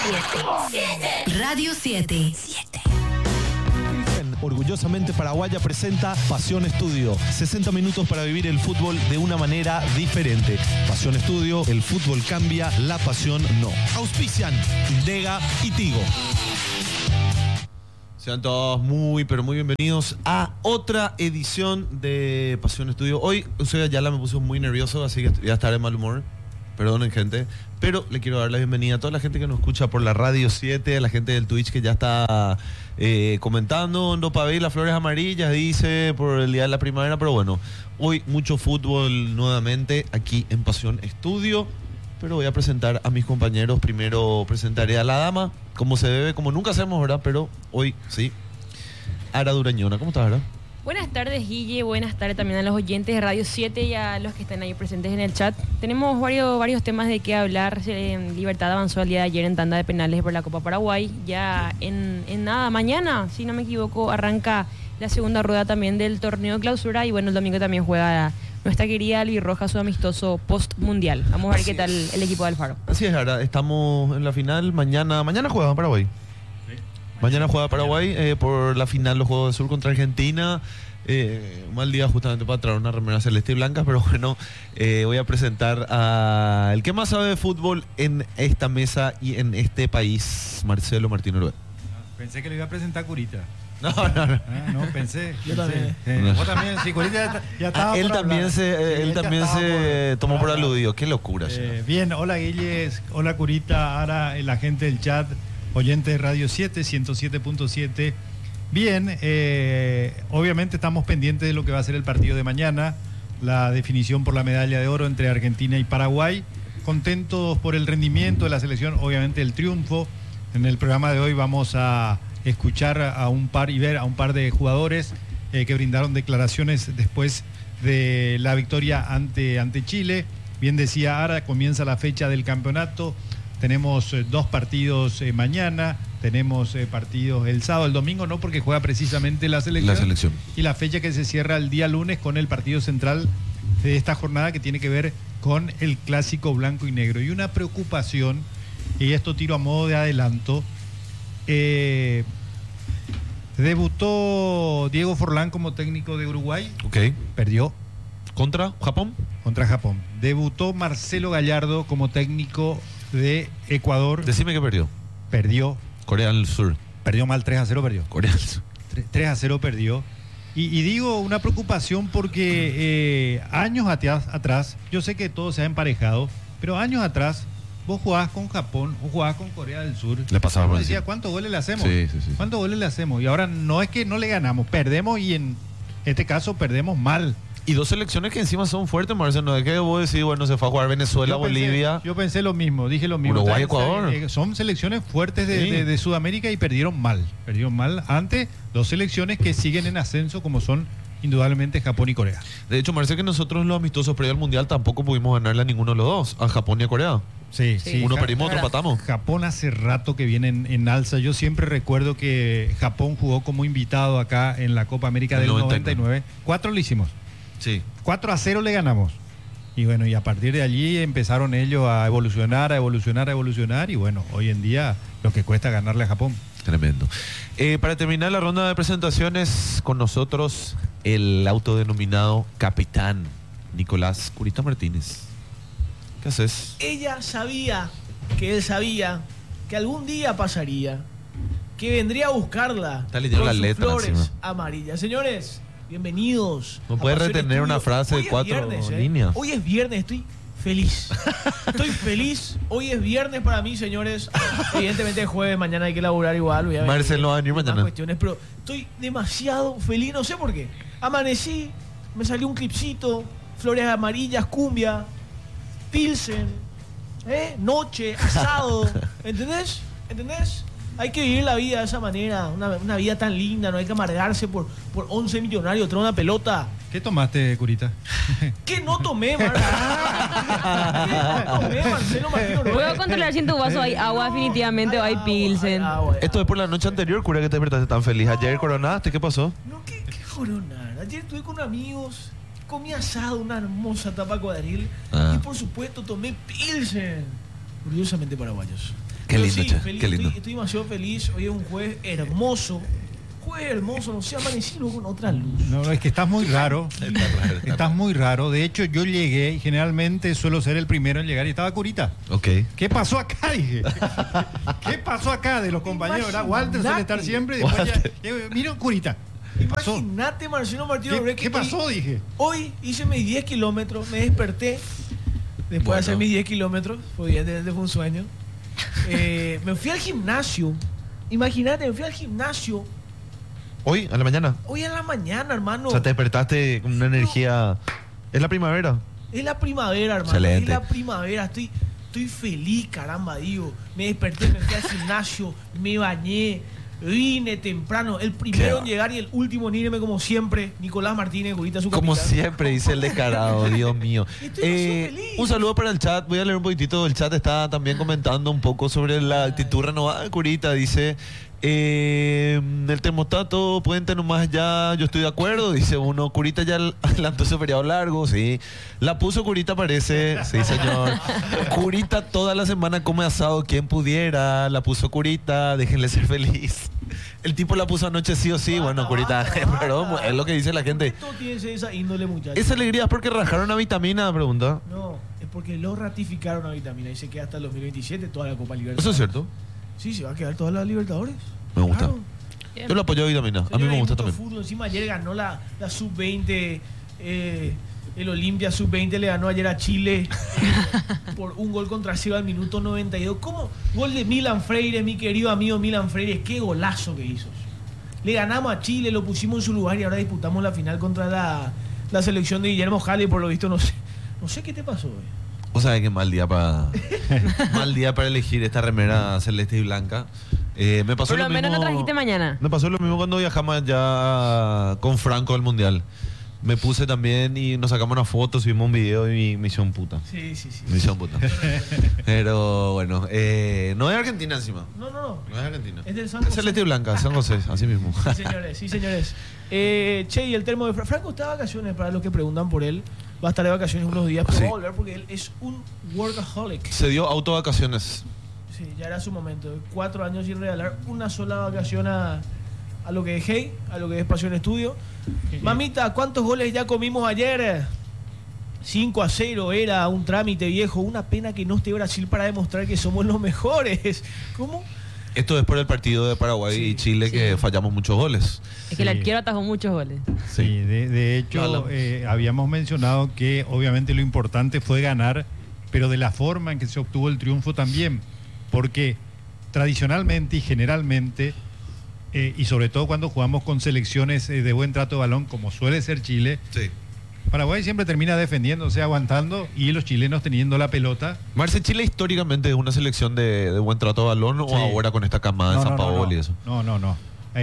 Radio 7. Orgullosamente Paraguaya presenta Pasión Estudio. 60 minutos para vivir el fútbol de una manera diferente. Pasión Estudio, el fútbol cambia, la pasión no. Auspician Indega y Tigo. Sean todos muy, pero muy bienvenidos a otra edición de Pasión Estudio. Hoy, Eusebio Ayala me puso muy nervioso, así que voy a estar de mal humor. Perdonen, gente. Pero le quiero dar la bienvenida a toda la gente que nos escucha por la Radio 7, a la gente del Twitch que ya está comentando. No para ver las flores amarillas, dice, por el Día de la Primavera. Pero bueno, hoy mucho fútbol nuevamente aquí en Pasión Estudio. Pero voy a presentar a mis compañeros. Primero presentaré a la dama, como se debe, como nunca hacemos, ¿verdad? Pero hoy sí. Ara Durañona, ¿cómo estás, Ara? Buenas tardes, Guille. Buenas tardes también a los oyentes de Radio 7 y a los que están ahí presentes en el chat. Tenemos varios temas de qué hablar. Libertad avanzó el día de ayer en tanda de penales por la Copa Paraguay. Ya en nada, mañana, si no me equivoco, arranca la segunda rueda también del torneo de clausura. Y bueno, el domingo también juega nuestra querida albirroja su amistoso post-mundial. Vamos a ver qué tal el equipo de Alfaro. Así es, Ara. Estamos en la final. Mañana juega Paraguay. Mañana juega Paraguay por la final, los Juegos del Sur contra Argentina. Un mal día justamente para traer una remera celeste y blanca, pero bueno, voy a presentar al que más sabe de fútbol en esta mesa y en este país, Marcelo Martín Orué. Pensé que le iba a presentar Curita. No. No, pensé. Yo también. Vos también, sí, Curita ya estaba. Él también se tomó por aludido. Qué locura. Bien, hola Guille, hola Curita, ahora la gente del chat, oyente de Radio 7, 107.7. Bien, obviamente estamos pendientes de lo que va a ser el partido de mañana, la definición por la medalla de oro entre Argentina y Paraguay. Contentos por el rendimiento de la selección, obviamente el triunfo. En el programa de hoy vamos a escuchar a un par y ver a un par de jugadores que brindaron declaraciones después de la victoria ante Chile. Bien decía Ara, comienza la fecha del campeonato. Tenemos 2 partidos mañana, tenemos partidos el sábado, el domingo no, porque juega precisamente la selección. Y la fecha que se cierra el día lunes con el partido central de esta jornada que tiene que ver con el clásico blanco y negro. Y una preocupación, y esto tiro a modo de adelanto, debutó Diego Forlán como técnico de Uruguay. Ok. Perdió. ¿Contra Japón? Contra Japón. Debutó Marcelo Gallardo como técnico de Ecuador. Decime que perdió. Perdió. Corea del Sur. Perdió mal, 3-0 perdió. Corea del Sur. 3-0 perdió. Y digo una preocupación porque años atrás, yo sé que todo se ha emparejado, pero años atrás vos jugabas con Japón o jugabas con Corea del Sur. Le pasaba por decía, ¿cuántos goles le hacemos? Sí. ¿Cuántos goles le hacemos? Y ahora no es que no le ganamos, perdemos y en este caso perdemos mal. Y 2 selecciones que encima son fuertes, Marcelo. No es que vos decís, bueno, se fue a jugar Venezuela, Bolivia. Yo pensé lo mismo, dije lo mismo. Uruguay, Ecuador. Son selecciones fuertes de Sudamérica y perdieron mal. Perdieron mal ante 2 selecciones que siguen en ascenso, como son indudablemente Japón y Corea. De hecho, Marcelo, que nosotros los amistosos previo al Mundial tampoco pudimos ganarle a ninguno de los dos, a Japón y a Corea. Sí. Uno perdimos, otro empatamos. Japón hace rato que viene en alza. Yo siempre recuerdo que Japón jugó como invitado acá en la Copa América del 99. 4 lo hicimos. Sí. 4-0 le ganamos. Y bueno, y a partir de allí empezaron ellos a evolucionar. Y bueno, hoy en día lo que cuesta ganarle a Japón. Tremendo. Para terminar la ronda de presentaciones, con nosotros el autodenominado capitán Nicolás Curita Martínez. ¿Qué haces? Ella sabía que él sabía que algún día pasaría, que vendría a buscarla Está leyendo con la sus letra flores encima. amarillas. Señores, bienvenidos. No puede retener una frase de 4 líneas. Hoy es viernes, estoy feliz. Estoy feliz. Hoy es viernes para mí, señores. Evidentemente es jueves, mañana hay que laburar igual. Marcelo va a venir mañana. Cuestiones, pero estoy demasiado feliz, no sé por qué. Amanecí, me salió un clipcito, flores amarillas, cumbia, pilsen, noche, asado. ¿Entendés? Hay que vivir la vida de esa manera, una vida tan linda, no hay que amargarse por 11 millonarios, trae una pelota. ¿Qué tomaste, Curita? ¿Qué no tomé, Marcelo Martín Orué? Puedo controlar si en tu vaso hay agua definitivamente o hay pilsen. Esto es por la noche anterior, cura, que te despertaste tan feliz. Ayer coronaste, ¿qué pasó? No, ¿qué coronar? Ayer estuve con amigos, comí asado, una hermosa tapa cuadril y por supuesto tomé pilsen. Curiosamente paraguayos. Qué Pero lindo, sí, che, feliz, qué lindo. Estoy demasiado feliz. Hoy es un jueves hermoso. Jueves hermoso, no sé, amanecí luego con otra luz. No, es que estás muy raro. Estás muy raro. De hecho, yo llegué y generalmente suelo ser el primero en llegar y estaba Curita. Ok. ¿Qué pasó acá? Dije. ¿Qué pasó acá de los compañeros? ¿Verdad? Walter suele estar siempre y después mira Curita. ¿Qué pasó? Imagínate, Marcelo Martínez. ¿Qué pasó? Dije. Hoy hice mis 10 kilómetros, me desperté. Después de hacer mis 10 kilómetros, evidentemente fue un sueño. Me fui al gimnasio. Imagínate, me fui al gimnasio. ¿Hoy? ¿A la mañana? Hoy en la mañana, hermano. O sea, te despertaste con una energía... ¿Es la primavera? Es la primavera, hermano. Excelente. Es la primavera. Estoy feliz, caramba, digo. Me desperté, me fui al gimnasio, me bañé, vine temprano. El primero en llegar y el último en irme, como siempre. Nicolás Martínez, Curita, su Como capitán. siempre, dice el descarado, Dios mío. Estoy demasiado feliz. Un saludo para el chat. Voy a leer un poquitito. El chat está también comentando un poco sobre la actitud renovada de Curita. Dice... el termostato, puente nomás ya, yo estoy de acuerdo, dice uno. Curita ya adelantó su feriado largo, sí. La puso Curita, parece, sí, señor. Curita toda la semana come asado, quien pudiera. La puso Curita, déjenle ser feliz. El tipo la puso anoche sí o sí. Bueno, Curita, perdón, es lo que dice la gente. ¿Por qué todo tiene esa índole, muchachos? ¿Esa alegría es porque rajaron una vitamina? Pregunta. No, es porque lo ratificaron a Vitamina y se queda hasta el 2027 toda la Copa Libertadores. ¿Eso es cierto? Sí, se va a quedar todas las Libertadores. Me gusta. Claro. Yo lo apoyo a vitamina. A mí me gusta también. Fútbol. Encima ayer ganó la Sub-20. El Olimpia Sub-20 le ganó ayer a Chile por un gol contra cero al minuto 92. ¿Cómo? Gol de Milan Freire, mi querido amigo Milan Freire. Qué golazo que hizo. Le ganamos a Chile, lo pusimos en su lugar y ahora disputamos la final contra la selección de Guillermo Jale. Por lo visto, no sé qué te pasó, güey. O sea, que mal día para elegir esta remera celeste y blanca. Me pasó Por lo menos no trajiste mañana. Me pasó lo mismo cuando viajamos ya con Franco al Mundial. Me puse también y nos sacamos una foto, subimos un video y me hicieron puta. Sí. Me hicieron puta. Pero bueno, no es Argentina encima. No. No es Argentina. Es del San Es José. celeste y blanca, San José, así mismo. Sí, señores. Che, y el termo de Franco está de vacaciones, para los que preguntan por él. Va a estar de vacaciones unos días, pero Sí. va a volver porque él es un workaholic. Se dio autovacaciones. Sí, ya era su momento. 4 años sin regalar una sola vacación a lo que es Hey, a lo que es Pasión Estudio. Mamita, ¿cuántos goles ya comimos ayer? 5-0, era un trámite, viejo. Una pena que no esté Brasil para demostrar que somos los mejores. ¿Cómo? Esto es por el partido de Paraguay y Chile que fallamos muchos goles. Es que el Sí. arquero atajó muchos goles. Sí, de hecho, habíamos mencionado que obviamente lo importante fue ganar, pero de la forma en que se obtuvo el triunfo también, porque tradicionalmente y generalmente, y sobre todo cuando jugamos con selecciones de buen trato de balón, como suele ser Chile, Sí. Paraguay siempre termina defendiéndose, aguantando, y los chilenos teniendo la pelota. Marce, ¿Chile históricamente es una selección de buen trato de balón o Sí. ahora con esta camada de San Paolo y eso? No.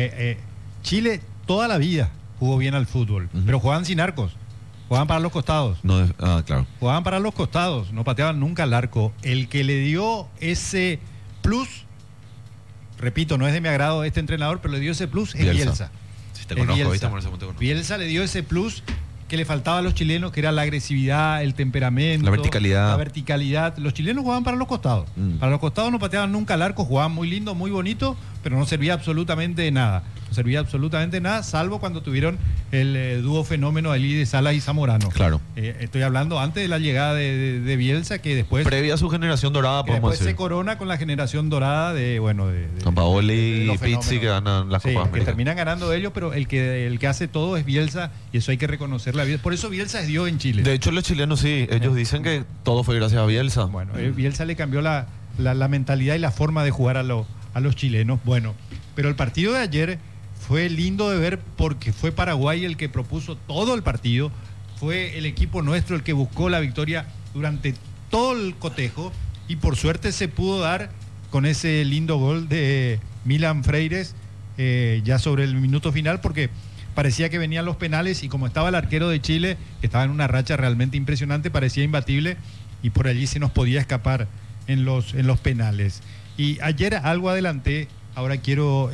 Chile toda la vida jugó bien al fútbol, Ujú. pero jugaban sin arcos, jugaban para los costados. No, claro. Jugaban para los costados, no pateaban nunca al arco. El que le dio ese plus, repito, no es de mi agrado este entrenador, pero le dio ese plus es Bielsa. Si te Es conozco, Bielsa. ¿viste, Marce? ¿Cómo te conozco? Bielsa le dio ese plus que le faltaba a los chilenos, que era la agresividad, el temperamento, La verticalidad. la verticalidad. Los chilenos jugaban para los costados. Para los costados no pateaban nunca al arco, jugaban muy lindo, muy bonito, pero no servía absolutamente de nada. No servía absolutamente de nada, salvo cuando tuvieron el dúo fenómeno allí de Salas y Zamorano. Claro. Estoy hablando antes de la llegada de Bielsa, que después, Previa a su generación dorada, que podemos después se decir. corona con la generación dorada de San Paolo de y los Pizzi fenómenos. que ganan las Sí, Copas que América. terminan ganando ellos, pero el que hace todo es Bielsa, y eso hay que reconocerle a Bielsa. Por eso Bielsa es Dios en Chile. De hecho, los chilenos sí, ellos dicen que todo fue gracias a Bielsa. Bueno, Bielsa le cambió la mentalidad y la forma de jugar a los chilenos. Bueno, pero el partido de ayer fue lindo de ver porque fue Paraguay el que propuso todo el partido. Fue el equipo nuestro el que buscó la victoria durante todo el cotejo y por suerte se pudo dar con ese lindo gol de Milan Freires ya sobre el minuto final, porque parecía que venían los penales y como estaba el arquero de Chile, que estaba en una racha realmente impresionante, parecía imbatible y por allí se nos podía escapar en los penales. Y ayer algo adelanté, ahora quiero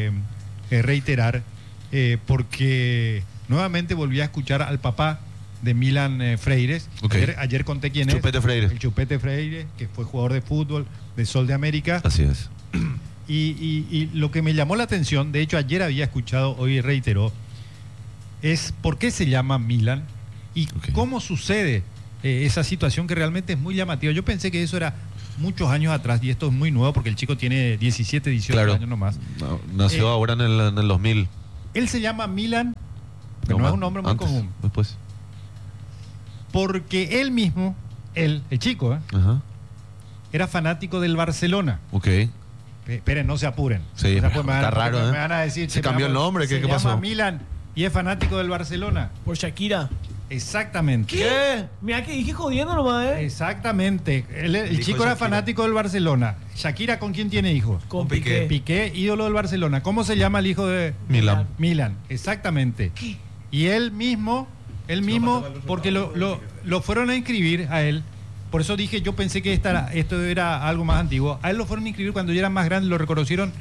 reiterar, porque nuevamente volví a escuchar al papá de Milan Freires. Ok. Ayer conté quién Chupete es. Freire. El Chupete Freire, que fue jugador de fútbol, de Sol de América. Así es. Y lo que me llamó la atención, de hecho ayer había escuchado, hoy reiteró, es por qué se llama Milan y cómo sucede esa situación que realmente es muy llamativa. Yo pensé que eso era muchos años atrás y esto es muy nuevo porque el chico tiene 17, 18 años nomás. No, nació ahora en el 2000. Él se llama Milan, pero no es un nombre muy común. Después. Porque él mismo, el chico, Ajá. era fanático del Barcelona. Ok. Esperen, no se apuren. Sí, no se apuren, está raro, me van a decir, se cambió el nombre, ¿qué pasó? Se llama Milan y es fanático del Barcelona. Por Shakira. Exactamente. ¿Qué? Mira que dije jodiendo nomás, Exactamente. El chico era fanático del Barcelona. Shakira, ¿con quién tiene hijos? Con Piqué. Piqué, ídolo del Barcelona. ¿Cómo se llama el hijo de Milan. Milan, exactamente. Y él mismo, porque lo fueron a inscribir a él. Por eso dije, yo pensé que esto era algo más antiguo. A él lo fueron a inscribir cuando ya era más grande, lo reconocieron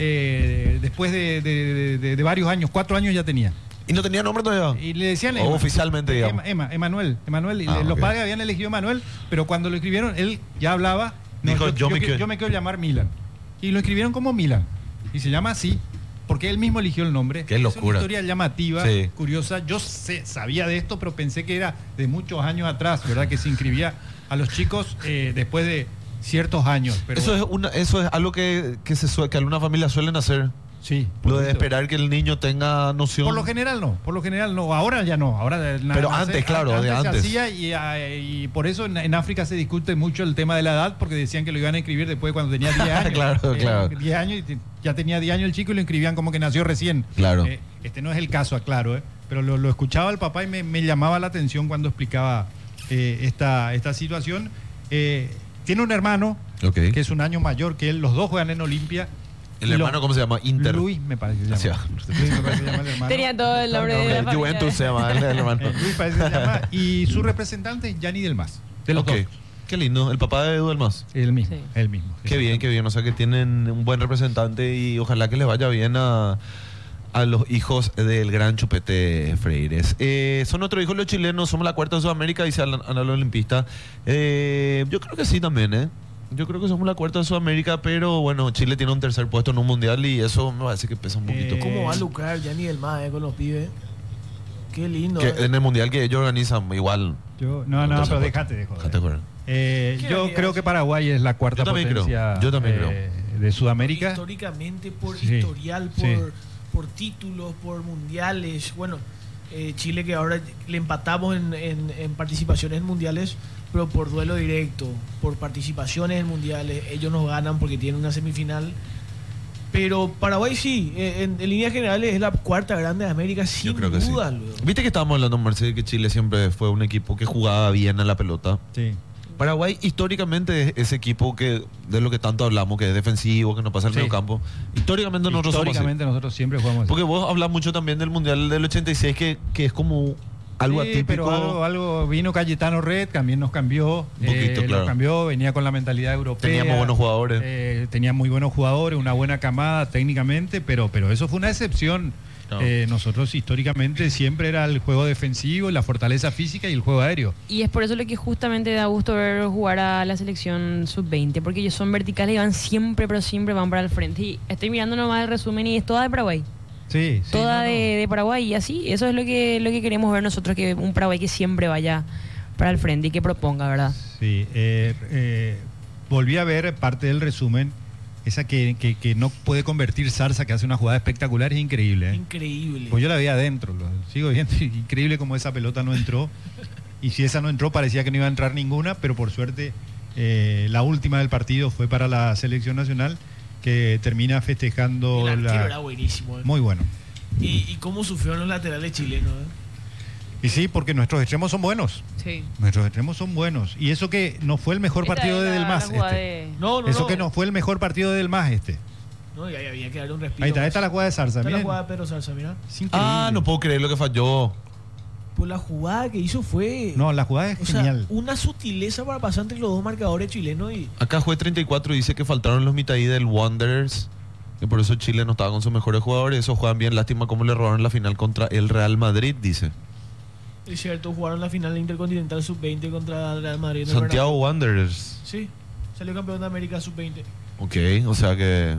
después de varios años, 4 años ya tenía. ¿Y no tenía nombre todavía? Y le decían oficialmente, digamos. Emanuel. Los padres habían elegido Emanuel, pero cuando lo escribieron, él ya hablaba. Dijo, yo me quiero llamar Milan. Y lo escribieron como Milan. Y se llama así, porque él mismo eligió el nombre. Qué locura. Es una historia llamativa, Sí. curiosa. Yo sabía de esto, pero pensé que era de muchos años atrás, ¿verdad? Que se inscribía a los chicos después de ciertos años. Pero Eso es algo que algunas familias suelen hacer. sí. Lo de esperar que el niño tenga noción. Por lo general no. Ahora ya no. Pero antes, claro, de antes. Se hacía y por eso en África se discute mucho el tema de la edad, porque decían que lo iban a inscribir después cuando tenía 10 años. Claro. 10 años y ya tenía 10 años el chico y lo inscribían como que nació recién. Claro. Este no es el caso, aclaro, pero lo escuchaba el papá y me llamaba la atención cuando explicaba esta situación. Tiene un hermano que es un año mayor que él, los dos juegan en Olimpia. ¿El hermano cómo se llama? Inter. Luis, me parece que se llama. Luis, me parece que se llama el hermano. Tenía todo el nombre de la familia. Juventus se llama el hermano. Luis parece que se llama. Y su representante es Gianni Del Mas. De los Ok. dos. Qué lindo. El papá de Edu del Mas. El mismo. Sí. El mismo. Qué bien. O sea que tienen un buen representante y ojalá que les vaya bien a los hijos del gran Chupete Freires. Son nuestros hijos los chilenos, somos la cuarta de Sudamérica, dice Ana la Olimpista. Yo creo que sí también, ¿eh? Yo creo que somos la cuarta de Sudamérica, pero bueno, Chile tiene un tercer puesto en un mundial y eso me parece que pesa un poquito. ¿Cómo va a lucrar Gianni Del Mas con los pibes? Qué lindo. Que en el mundial que ellos organizan, igual. No, pero déjate joder. Déjate joder. Yo creo que Paraguay es la cuarta potencia Yo también creo. De Sudamérica. Históricamente, por Sí, historial, sí. por títulos, por mundiales. Bueno, Chile que ahora le empatamos en participaciones en mundiales, pero por duelo directo, por participaciones en mundiales, ellos nos ganan porque tienen una semifinal. Pero Paraguay sí, en líneas generales es la cuarta grande de América, sin Yo creo que duda. sí. Luego. Viste que estábamos hablando, Mercedes, que Chile siempre fue un equipo que jugaba bien a la pelota. Sí. Paraguay históricamente es ese equipo que de lo que tanto hablamos, que es defensivo, que no pasa el medio campo. Históricamente nosotros somos así. Históricamente nosotros siempre jugamos así. Porque vos hablas mucho también del Mundial del 86, que es como algo Sí, atípico. pero algo vino Cayetano Red, también nos cambió. Un poquito, claro. Nos cambió, venía con la mentalidad europea. Teníamos buenos jugadores. Tenía muy buenos jugadores, una buena camada técnicamente, pero eso fue una excepción. No. Nosotros históricamente siempre era el juego defensivo, la fortaleza física y el juego aéreo. Y es por eso lo que justamente da gusto ver jugar a la selección sub-20, porque ellos son verticales y van siempre, pero siempre van para el frente. Y estoy mirando nomás el resumen y es toda de Paraguay. Sí, Toda de Paraguay y así. Eso es lo que queremos ver nosotros, que un Paraguay que siempre vaya para el frente y que proponga, ¿verdad? Sí, volví a ver parte del resumen. Esa que no puede convertir Zarza, que hace una jugada espectacular, es increíble. Increíble. Pues yo la vi adentro, lo sigo viendo. Increíble como esa pelota no entró. Y si esa no entró, parecía que no iba a entrar ninguna, pero por suerte la última del partido fue para la selección nacional, que termina festejando. El arquero era buenísimo. Muy bueno. ¿Y cómo sufrieron los laterales chilenos? Y sí, porque nuestros extremos son buenos. Sí. Nuestros extremos son buenos. Y eso que no fue el mejor partido de Del Mas. No, Eso que no fue el mejor partido de Del Mas No, y ahí había que darle un respiro. Ahí está la jugada de Zarza. Está la miren. jugada de Pedro Zarza, mira. Es increíble. No puedo creer lo que falló. Pues la jugada que hizo fue... No, la jugada es o sea, genial. una sutileza para pasar entre los dos marcadores chilenos y... Acá juez 34 dice que faltaron los mitad del Wanderers, que por eso Chile no estaba con sus mejores jugadores. Esos juegan bien, lástima cómo le robaron la final contra el Real Madrid, dice. Es cierto, jugaron la final Intercontinental Sub-20 contra el Real Madrid. ¿no? Santiago Wanderers. Sí, Salió campeón de América sub-20. Ok, o sea que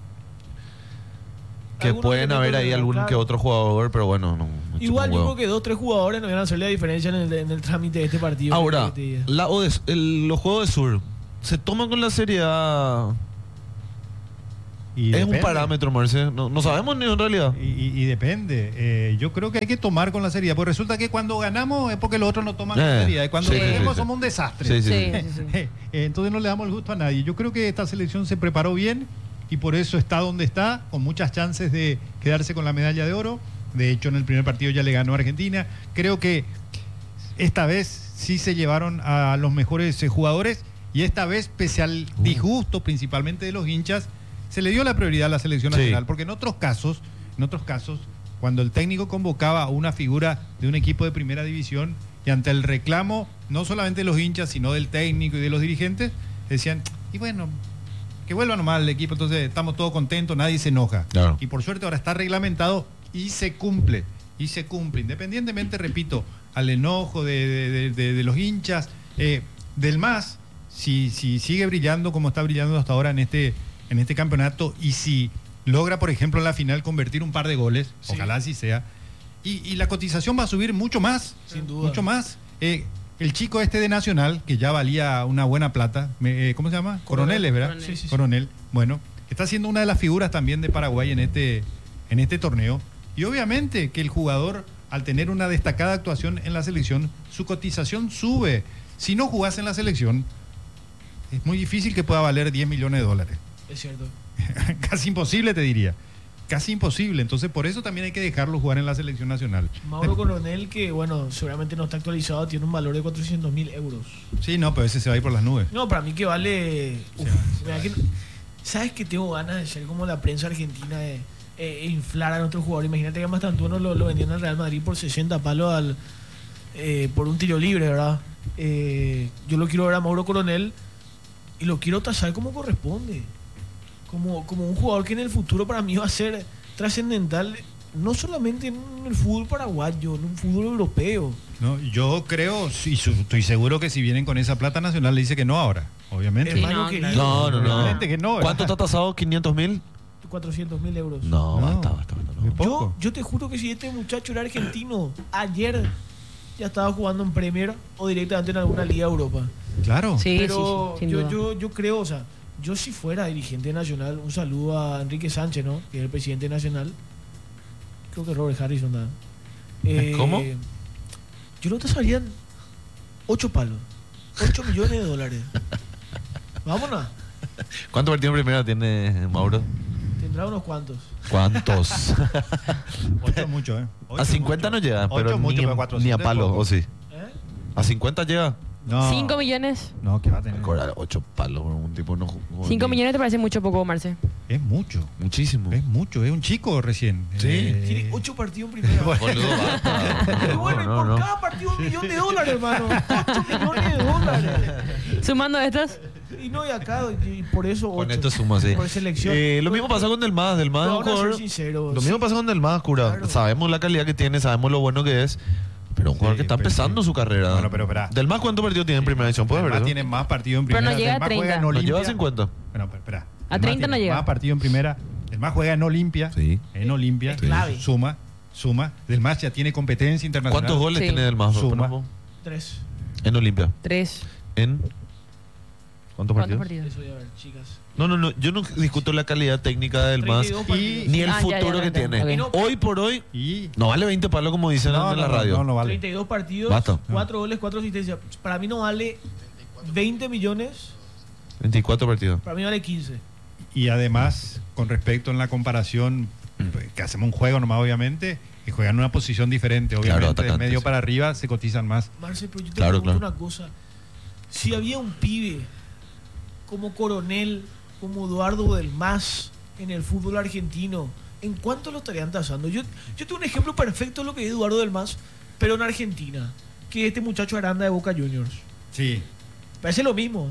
Algunos pueden que haber no ahí pueden, algún claro. que otro jugador, pero bueno, no. Igual yo huevo. creo que 2 3 jugadores no iban a hacer la diferencia en el trámite de este partido. Ahora, que te diga. los juegos de sur, ¿se toman con la seriedad? Y Es un depende. parámetro, Marce. No sabemos ni en realidad. Y depende. Yo creo que hay que tomar con la seriedad. Porque resulta que cuando ganamos es porque los otros no toman con seriedad. Y cuando sí, perdemos sí. somos un desastre. Sí, sí, Sí, sí. sí, sí. Entonces no le damos el gusto a nadie. Yo creo que esta selección se preparó bien y por eso está donde está, con muchas chances de quedarse con la medalla de oro. De hecho, en el primer partido ya le ganó a Argentina. Creo que esta vez sí se llevaron a los mejores jugadores y esta vez, pese al disgusto principalmente de los hinchas, se le dio la prioridad a la selección Sí. nacional. Porque en otros casos, cuando el técnico convocaba a una figura de un equipo de primera división y ante el reclamo, no solamente de los hinchas, sino del técnico y de los dirigentes, decían, y bueno, que vuelva nomás el equipo, entonces estamos todos contentos, nadie se enoja. Claro. Y por suerte ahora está reglamentado y se cumple, independientemente, repito, al enojo de los hinchas, del MAS, si sigue brillando como está brillando hasta ahora en este campeonato y si logra, por ejemplo, en la final convertir un par de goles, Sí. ojalá así sea, y la cotización va a mucho mucho más, Sin duda. mucho más. El chico este de Nacional, que ya valía una buena plata, ¿cómo se llama? Coroneles, ¿verdad? Coronel. Sí, sí, sí. Coronel. Bueno, está siendo una de las figuras también de Paraguay en este torneo. Y obviamente que el jugador, al tener una destacada actuación en la selección, su cotización sube. Si no jugás en la selección, es muy difícil que pueda valer 10 millones de dólares. Es cierto. Casi imposible, te diría. Casi imposible. Entonces, por eso también hay que dejarlo jugar en la selección nacional. Mauro Coronel, que bueno, seguramente no está actualizado, tiene un valor de 400.000 euros. Sí, no, pero ese se va a ir por las nubes. No, para mí que vale. Uf, Se mira va. que ¿sabes que tengo ganas de ser como la prensa argentina de inflar a nuestro jugador? Imagínate que a Mastantuono lo vendían al Real Madrid por 60 palos por un tiro libre, ¿verdad? Yo lo quiero ver a Mauro Coronel y lo quiero tasar como corresponde. Como un jugador que en el futuro para mí va a ser trascendental, no solamente en el fútbol paraguayo, en un fútbol europeo. No, yo creo, y estoy seguro que si vienen con esa plata nacional le dice que no ahora, obviamente. Sí, Hermano no, querido, claro. No. Obviamente que no, ¿verdad? ¿Cuánto está tasado? ¿500.000? 400.000 euros. No, No. basta. Muy No. poco. Yo te juro que si este muchacho era argentino, ayer ya estaba jugando en Premier o directamente en alguna liga de Europa. Claro. Sí, Pero sí, sin duda. yo creo, o sea, yo si fuera dirigente nacional, un saludo a Enrique Sánchez, ¿no? Que es el presidente nacional. Creo que Robert Harrison, ¿no? ¿Cómo? Yo lo tasaría en 8 palos. 8 millones de dólares. Vámonos. ¿Cuántos partidos en primera tiene Mauro? Tendrá unos cuantos. ¿Cuántos? 8 es mucho, ¿eh? Ocho A es 50 no mucho. llega, Ocho pero es mucho, ni, pero 400 ni a es palo, poco. ¿o sí? ¿Eh? ¿A 50 llega? No. 5 millones. No, que va a tener. Cobrar 8 palos, un tipo no jugó 5 ni- millones te parece mucho poco, Marce. Es mucho. Muchísimo. Es mucho. Es un chico recién. Sí. Tiene 8 partidos en primera. Boludo, basta. Y bueno, y No, por no. cada partido $1 millón, hermano. 8 millones de dólares. Sumando estas, Y no, y acá, y por eso 8. Con esto suma, sí. Por selección. Lo mismo pasa con Del Mas. Del Mas es un Vamos a ser jugador. sinceros. Lo mismo pasa con Del Mas, cura. Claro. Sabemos la calidad que tiene, sabemos lo bueno que es. Pero un jugador Sí, que está pero empezando sí. su carrera. Bueno, pero espera. Del Mas, ¿cuántos partidos tiene en primera división? ¿Puedes ver Además eso? tiene más partidos en Pero primera. no llega Del a Mas juega 30. en Nos Olimpia. lleva 50. Bueno, pero espera. A Del 30 Mas no tiene llega. Más partidos en primera. El Mas juega en Olimpia. Sí. En Olimpia. Es clave. Suma. Del Mas ya tiene competencia internacional. ¿Cuántos goles Sí. tiene Del Mas? Suma. 3. En Olimpia. 3. ¿En cuántos ¿Cuántos partidos? partidos? Eso voy a ver, chicas. No. Yo no discuto la calidad técnica del Mas 32 partidos. ni el Ah, ya, futuro ya, que ya, tiene. ok. Hoy por hoy Y. no vale 20 palos como dicen en la radio. No vale. 32 partidos, Basta. 4 goles, 4 asistencias. Para mí no vale 20 millones, 24 partidos. para mí vale 15. Y además, con respecto en la comparación, que hacemos un juego nomás, obviamente, que juegan en una posición diferente. Obviamente, de atacante, medio sí. para arriba se cotizan más. Marce, pero yo te Claro, pregunto claro. una cosa. Si había un pibe como Coronel, como Eduardo Del Mas en el fútbol argentino, ¿en cuánto lo estarían tasando? Yo tengo un ejemplo perfecto de lo que es Eduardo Del Mas, pero en Argentina, que es este muchacho Aranda de Boca Juniors. Sí. Parece lo mismo.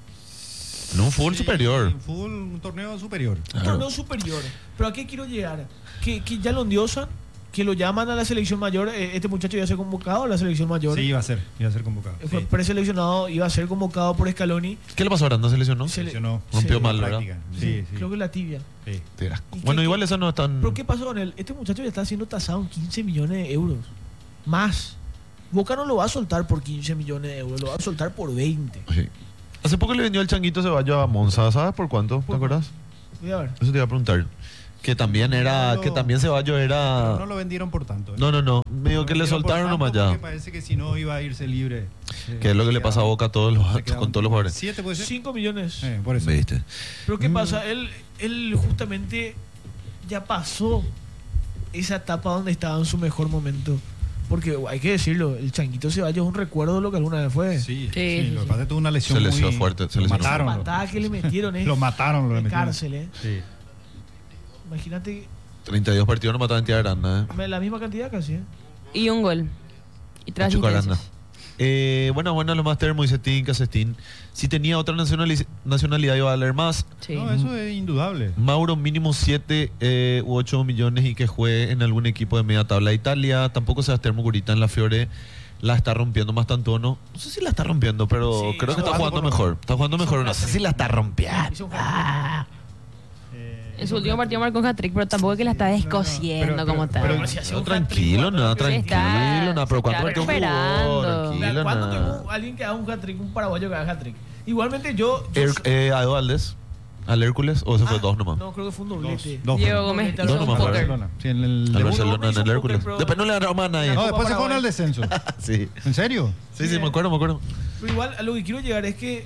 En un fútbol superior. Un torneo superior. Un Claro. torneo superior. Pero ¿a qué quiero llegar? Que ya lo endiosan que lo llaman a la selección mayor. Este muchacho iba a ser convocado a la selección mayor. Sí, iba a ser convocado. Fue Sí. preseleccionado, iba a ser convocado por Scaloni. ¿Qué le pasó ahora? ¿No se lesionó? Se le- Seleccionó. Rompió se- mal, La ¿verdad? práctica. Sí, sí. Creo que la tibia. Sí. Qué asco. ¿Y qué- Bueno, igual qué- eso no es tan... ¿Pero qué pasó con él? Este muchacho ya está siendo tasado en 15 millones de euros. Más. Boca no lo va a soltar por 15 millones de euros, lo va a soltar por 20. Sí. Hace poco le vendió el Changuito Ceballos a Monza, ¿sabes por cuánto? ¿Te ¿Por acuerdas? Voy a ver. Eso te iba a preguntar. Que también era... No, que también Ceballos era... No lo vendieron por tanto. No, medio Lo que le vendieron por soltaron tanto nomás ya. porque parece que si no iba a irse libre. Que es lo que le pasa a Boca a todos los, Se queda con todos los jugadores. 7 puede ser. 5 millones. Por eso. ¿Viste? Pero ¿qué pasa? Él justamente ya pasó esa etapa donde estaba en su mejor momento. Porque hay que decirlo, el Changuito Ceballos es un recuerdo de lo que alguna vez fue. Sí, Sí, sí, lo sí. que pasa es que tuvo una lesión Se lesionó muy fuerte, se lo lesionó. mataron. La patada que le metieron es Lo mataron, lo de metieron. cárcel, Sí. Imagínate 32 partidos no mataban en Tierra Aranda, la misma cantidad casi, Y un gol. Y tras Chico Aranda. asistencias. Bueno, lo más termo, Moisetín, Casestín. Si tenía otra nacionalidad iba a valer más. Sí. No, eso es indudable. Mauro mínimo 7 u 8 millones y que juegue en algún equipo de media tabla de Italia. Tampoco Sebastián Mucurita en la Fiore la está rompiendo más tanto, no sé si la está rompiendo, pero Sí, creo que está jugando jugando por- mejor. Está jugando hizo mejor, un no sé hat-trick. si la está rompiendo. Hizo un hat-trick. En su último partido marcó un hat-trick, pero tampoco es que la está descosiendo pero- como tal. pero- si hacía No, un tranquilo, hat-trick, nada, cuando- tranquilo, nada, pero se ¿cuánto está partido jugó? recuperando. Tranquilo, ¿Cuándo nada. tengo alguien que haga un hat-trick, un paraguayo que haga hat-trick? Igualmente yo Ado Valdés, al Hércules, o se fue dos nomás. No, creo que fue un doblete. Dos. Diego Gómez Dos hizo un nomás, póker. Barcelona. Sí, en el Al debut. Barcelona, uno en hizo el un Hércules. póker, pero- Después no le ganó más a nadie. No, Copa después se fueron Paraguay. al descenso. Sí, ¿En serio? sí, me acuerdo. Pero igual a lo que quiero llegar es que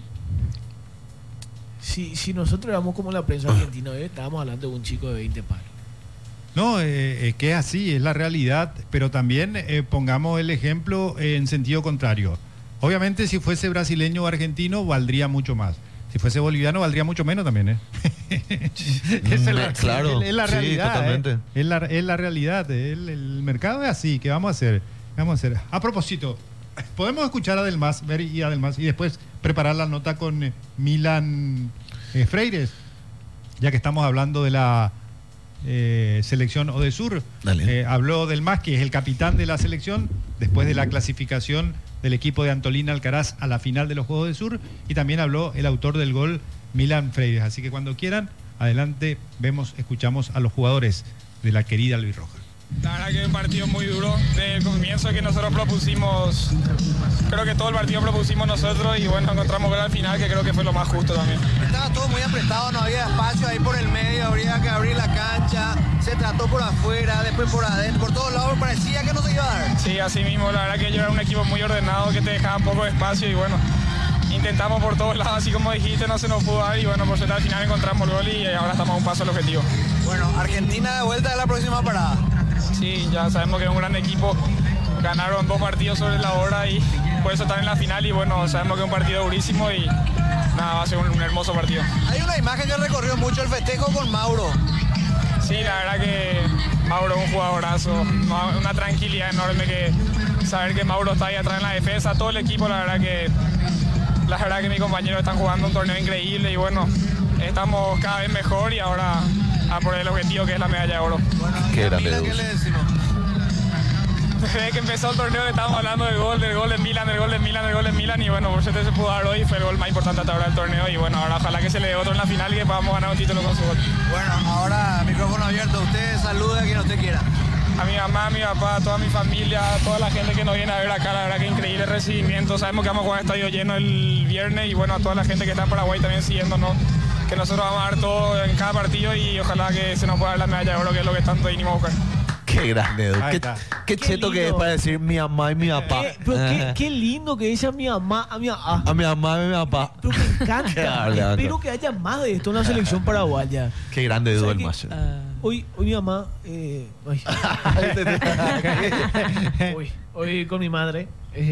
si nosotros éramos como la prensa argentina, estábamos hablando de un chico de 20 palos. No, que es así, es la realidad, pero también pongamos el ejemplo en sentido contrario. Obviamente si fuese brasileño o argentino valdría mucho más. Si fuese boliviano valdría mucho menos también, ¿eh? Esa es la, Claro, es la sí, realidad. totalmente. Es la realidad. El mercado es así. ¿Qué vamos a hacer? ¿Qué vamos a hacer? A propósito, podemos escuchar a Delmas, ver y a Delmas, y después preparar la nota con Milan Freires, ya que estamos hablando de la selección Odesur. Dale. Habló Delmas, que es el capitán de la selección, después de la clasificación del equipo de Antolín Alcaraz a la final de los Juegos del Sur, y también habló el autor del gol, Milan Freires. Así que cuando quieran, adelante, escuchamos a los jugadores de la querida albirroja. La verdad que es un partido muy duro. Desde el comienzo que nosotros propusimos, creo que todo el partido propusimos nosotros y bueno, encontramos gol al final que creo que fue lo más justo también. Estaba todo muy apretado, no había espacio ahí por el medio, habría que abrir la cancha, se trató por afuera, después por adentro, por todos lados parecía que no se iba a dar. Sí, así mismo, la verdad que ellos eran un equipo muy ordenado que te dejaba poco espacio y bueno, intentamos por todos lados, así como dijiste, no se nos pudo dar y bueno, por suerte al final encontramos el gol y ahora estamos a un paso al objetivo. Bueno, Argentina de vuelta a la próxima parada. Sí, ya sabemos que es un gran equipo, ganaron 2 partidos sobre la hora y por eso están en la final y bueno, sabemos que es un partido durísimo y nada, va a ser un hermoso partido. Hay una imagen que recorrió mucho el festejo con Mauro. Sí, la verdad que Mauro es un jugadorazo, una tranquilidad enorme que saber que Mauro está ahí atrás en la defensa, todo el equipo, la verdad que mis compañeros están jugando un torneo increíble y bueno, estamos cada vez mejor y ahora a por el objetivo que es la medalla de oro. Bueno, Qué ¿y a grande, Milan qué Deus. le decimos? Desde que empezó el torneo estábamos hablando del gol de Milan, del gol de Milan y bueno, por suerte se pudo dar hoy, fue el gol más importante hasta ahora del torneo y bueno, ahora ojalá que se le dé otro en la final y que podamos ganar un título con su gol. Bueno, ahora micrófono abierto, usted salude a quien usted quiera. A mi mamá, a mi papá, a toda mi familia, a toda la gente que nos viene a ver acá, la verdad que increíble recibimiento. Sabemos que vamos a jugar estadio lleno el viernes y bueno, a toda la gente que está en Paraguay también siguiéndonos, que nosotros vamos a dar todo en cada partido y ojalá que se nos pueda dar la medalla de oro, que es lo que tanto vinimos a buscar. Qué grande, Edu. Ahí Qué, está. qué cheto que es lindo. para decir mi mamá y mi papá. Pero qué lindo que dice a mi mamá, A mi mamá y mi papá. Pero me Qué encanta. bárbaro. Espero que haya más de esto en la selección paraguaya. Qué grande Edu ¿Sabe el qué? macho. Hoy mi mamá, hoy con mi madre,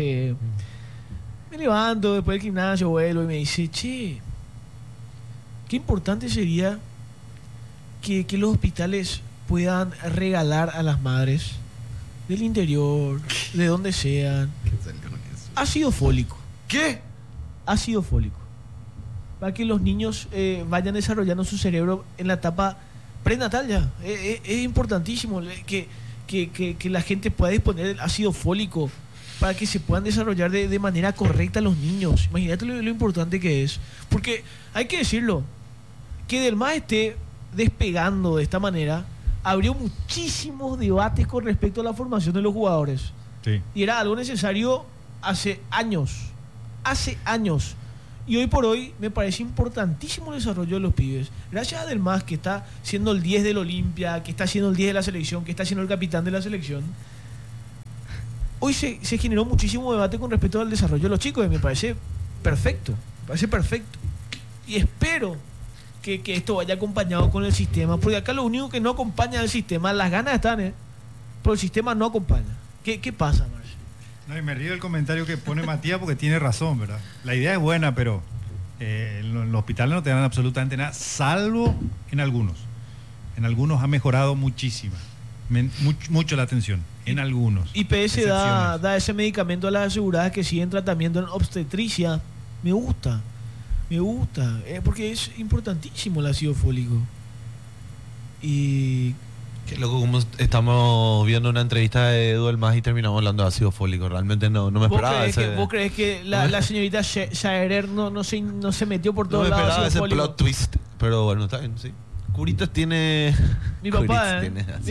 me levanto después del gimnasio, vuelvo y me dice, che, qué importante sería que los hospitales puedan regalar a las madres del interior, de donde sean, ácido fólico. ¿Qué? Ácido fólico. Para que los niños vayan desarrollando su cerebro en la etapa prenatal ya. Es importantísimo que que la gente pueda disponer del ácido fólico para que se puedan desarrollar de manera correcta los niños. Imagínate lo importante que es. Porque hay que decirlo, que Del MAS esté despegando de esta manera abrió muchísimos debates con respecto a la formación de los jugadores. Sí. Y era algo necesario hace años. Hace años. Y hoy por hoy me parece importantísimo el desarrollo de los pibes. Gracias a Del MAS, que está siendo el 10 del Olimpia, que está siendo el 10 de la selección, que está siendo el capitán de la selección. Hoy se generó muchísimo debate con respecto al desarrollo de los chicos y me parece perfecto. Me parece perfecto. Y espero que esto vaya acompañado con el sistema, porque acá lo único que no acompaña al sistema, las ganas están, pero el sistema no acompaña. ¿Qué pasa, Marcio? No, y me río del comentario que pone Matías porque tiene razón, ¿verdad? La idea es buena, pero en los hospitales no te dan absolutamente nada, salvo en algunos. En algunos ha mejorado muchísimo, mucho la atención, en algunos. IPS da ese medicamento a las aseguradas que siguen tratamiento en obstetricia. Me gusta, porque es importantísimo el ácido fólico. Y qué loco, como estamos viendo una entrevista de Edu Del MAS y terminamos hablando de ácido fólico. Realmente no me esperaba ese. ¿Vos crees que la señorita Shaerer no se metió por todos lados? No me esperaba ese plot twist. Pero bueno, está bien, sí. Curitas tiene. Mi papá,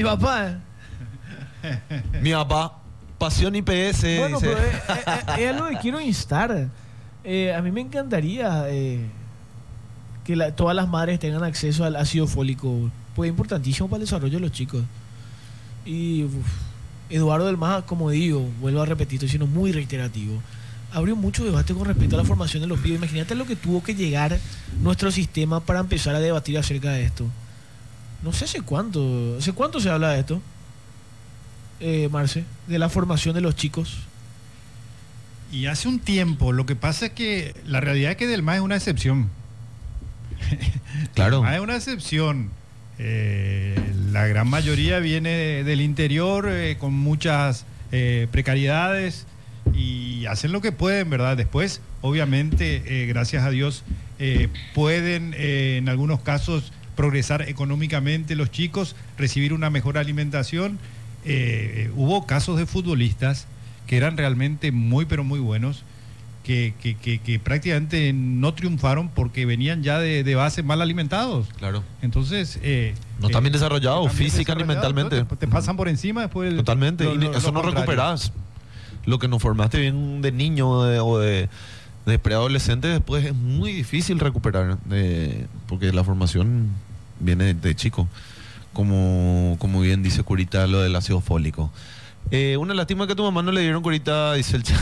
Mi papá, Pasión IPS. Bueno, dice. pero es algo que quiero instar. A mí me encantaría que todas las madres tengan acceso al ácido fólico, pues es importantísimo para el desarrollo de los chicos. Y Eduardo Del MAS, como digo, vuelvo a repetir, estoy siendo muy reiterativo, abrió mucho debate con respecto a la formación de los pibes. Imagínate lo que tuvo que llegar nuestro sistema para empezar a debatir acerca de esto. No sé hace cuánto se habla de esto, Marce, de la formación de los chicos. Y hace un tiempo. Lo que pasa es que la realidad es que Del MAS es una excepción. Claro. Del MAS es una excepción. La gran mayoría viene del interior con muchas precariedades y hacen lo que pueden, ¿verdad? Después, obviamente, gracias a Dios, pueden en algunos casos progresar económicamente los chicos, recibir una mejor alimentación. Hubo casos de futbolistas que eran realmente muy, pero muy buenos, que prácticamente no triunfaron porque venían ya de base mal alimentados. Claro. Entonces... no están bien desarrollados, física ni mentalmente. Te pasan por encima después... Totalmente, y eso no recuperás. Lo que nos formaste bien de niño o de preadolescente, después es muy difícil recuperar, porque la formación viene de chico. Como bien dice Curita, lo del ácido fólico. Una lástima que a tu mamá no le dieron Curita, dice el chat.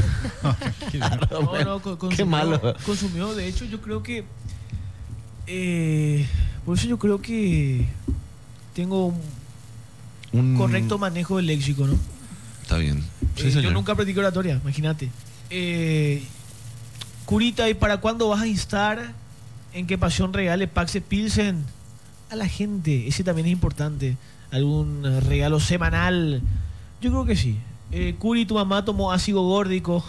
Qué malo. Consumió, de hecho, yo creo que... por eso yo creo que tengo un correcto manejo del léxico, ¿no? Está bien. Sí, yo señor. nunca practico oratoria, imagínate. Curita, ¿y para cuándo vas a instar en que Pasión regale Paxe Pilsen a la gente? Ese también es importante. ¿Algún regalo semanal? Yo creo que sí. Curi, tu mamá tomó ácido górdico.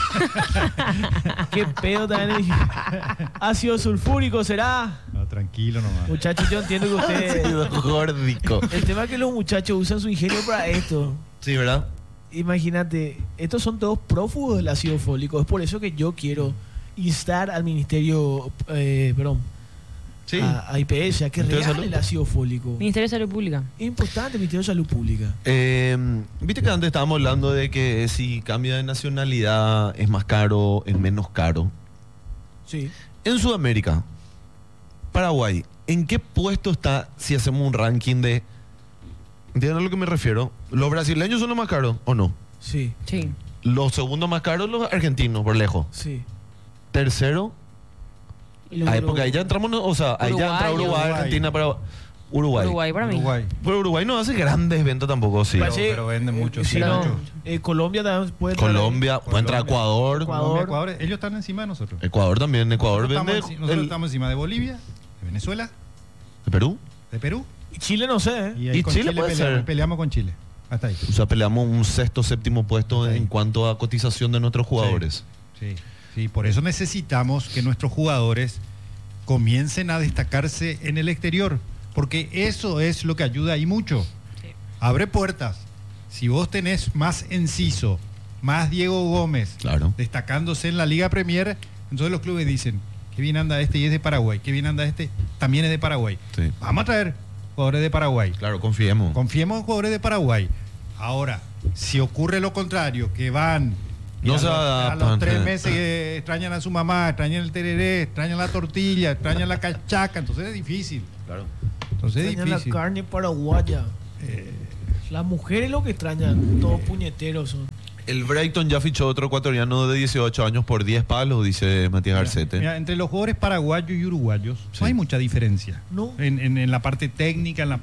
Qué pedo también. Ácido sulfúrico, ¿será? No, tranquilo nomás. Muchachos, yo entiendo que ustedes... Ácido górdico. El tema es que los muchachos usan su ingenio para esto. Sí, ¿verdad? Imagínate, estos son todos prófugos del ácido fólico. Es por eso que yo quiero instar al ministerio, Sí. a IPS a que regale el ácido fólico. Ministerio de Salud Pública. Es importante el Ministerio de Salud Pública. Viste que antes estábamos hablando de que si cambia de nacionalidad es más caro, es menos caro. Sí. En Sudamérica, Paraguay, ¿en qué puesto está si hacemos un ranking de... ¿Entienden a lo que me refiero? ¿Los brasileños son los más caros o no? Sí. Sí. Los segundos más caros, los argentinos, por lejos. Sí. Tercero, porque ahí ya entramos, ahí ya entra Uruguay, Argentina, para Uruguay. Uruguay para mí. Pero Uruguay no hace grandes ventas tampoco, sí. Pero vende mucho. Sí, mucho. Colombia también puede Colombia, puede entrar Ecuador. Ecuador. Ellos están encima de nosotros. Ecuador también. Ecuador vende. Nosotros estamos encima de Bolivia, de Venezuela, ¿De Perú? de Perú. Chile no sé, Y, ahí Y con Chile puede ser. Peleamos con Chile. Hasta ahí. O sea, peleamos un sexto, séptimo puesto Ahí. en cuanto a cotización de nuestros jugadores. Sí, por eso necesitamos que nuestros jugadores comiencen a destacarse en el exterior, porque eso es lo que ayuda y mucho. Sí. Abre puertas. Si vos tenés más Enciso, más Diego Gómez, Claro. destacándose en la Liga Premier, entonces los clubes dicen, qué bien anda este y es de Paraguay, qué bien anda este, también es de Paraguay. Sí. Vamos a traer jugadores de Paraguay. Claro, confiemos. Confiemos en jugadores de Paraguay. Ahora, si ocurre lo contrario, que van y No a se los adaptan. 3 meses que extrañan a su mamá, extrañan el tereré, extrañan la tortilla, extrañan la cachaca, entonces es difícil. Claro. Entonces es Extrañan la difícil. carne paraguaya. Las mujeres lo que extrañan, todos puñeteros son. El Brighton ya fichó otro ecuatoriano de 18 años por 10 palos, dice Matías Garcete. Mira, entre los jugadores paraguayos y uruguayos Sí. no hay mucha diferencia. No. En la parte técnica, en la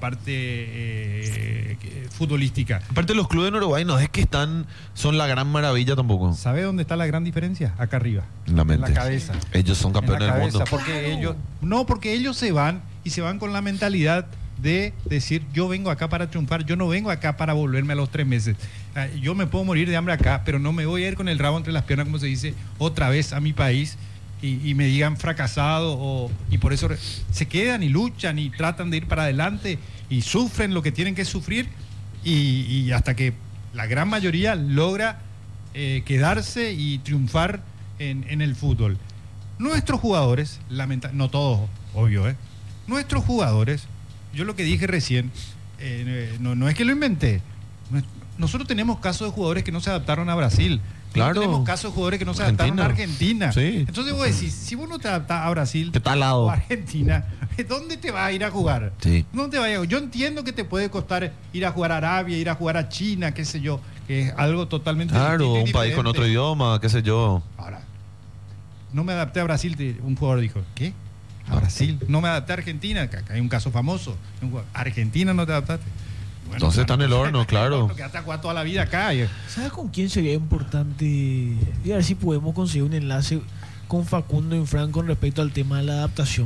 parte futbolística. Aparte los clubes en Uruguay no es que son la gran maravilla tampoco. ¿Sabe dónde está la gran diferencia? Acá arriba. En la mente. En la cabeza. Ellos son En la campeones del cabeza, mundo. porque Claro. porque ellos se van y se van con la mentalidad de decir, yo vengo acá para triunfar, yo no vengo acá para volverme a los 3 meses. Yo me puedo morir de hambre acá, pero no me voy a ir con el rabo entre las piernas, como se dice, otra vez a mi país y me digan fracasado y por eso se quedan y luchan y tratan de ir para adelante y sufren lo que tienen que sufrir y hasta que la gran mayoría logra quedarse y triunfar en el fútbol. Nuestros jugadores, no todos, obvio, nuestros jugadores, yo lo que dije recién, no es que lo inventé. Nosotros tenemos casos de jugadores que no se adaptaron a Brasil. Claro. Tenemos casos de jugadores que no se adaptaron a Argentina. Sí. Entonces vos decís, si vos no te adaptás a Brasil Que está al lado. o a Argentina, ¿dónde te vas a ir a jugar? Sí. ¿Dónde te vas a ir? Yo entiendo que te puede costar ir a jugar a Arabia, ir a jugar a China, qué sé yo, que es algo totalmente Claro, distinto y un país con diferente. otro idioma, qué sé yo. Ahora, no me adapté a Brasil, un jugador dijo, ¿qué? A Brasil. No me adapté a Argentina, que acá hay un caso famoso. Argentina no te adaptaste. Bueno, Entonces está en el horno, claro. Quedaste a jugar toda la vida acá. ¿Sabes con quién sería importante? Y a ver si podemos conseguir un enlace con Facundo Infran con respecto al tema de la adaptación